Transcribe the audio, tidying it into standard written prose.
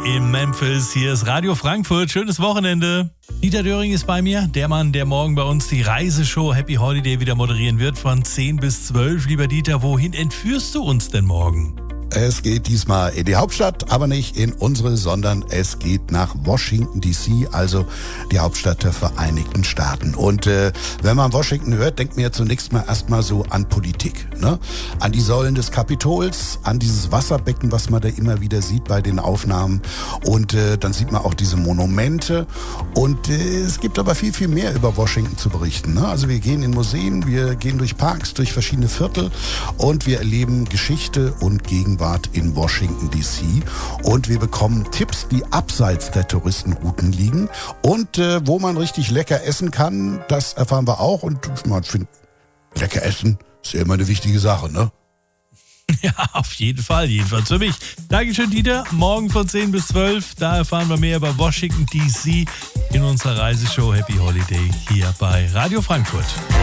in Memphis. Hier ist Radio Frankfurt. Schönes Wochenende. Dieter Döring ist bei mir, der Mann, der morgen bei uns die Reiseshow Happy Holiday wieder moderieren wird von 10 bis 12. Lieber Dieter, wohin entführst du uns denn morgen? Es geht diesmal in die Hauptstadt, aber nicht in unsere, sondern es geht nach Washington D.C., also die Hauptstadt der Vereinigten Staaten. Und wenn man Washington hört, denkt man ja zunächst mal erstmal so an Politik, ne? An die Säulen des Kapitols, an dieses Wasserbecken, was man da immer wieder sieht bei den Aufnahmen. Und dann sieht man auch diese Monumente. Und es gibt aber viel, viel mehr über Washington zu berichten, ne? Also wir gehen in Museen, wir gehen durch Parks, durch verschiedene Viertel und wir erleben Geschichte und Gegenwart in Washington D.C. und wir bekommen Tipps, die abseits der Touristenrouten liegen und wo man richtig lecker essen kann, das erfahren wir auch und man findet, lecker essen ist ja immer eine wichtige Sache, ne? Ja, auf jeden Fall, jedenfalls für mich. Dankeschön, Dieter. Morgen von 10 bis 12, da erfahren wir mehr über Washington D.C. in unserer Reiseshow Happy Holiday hier bei Radio Frankfurt.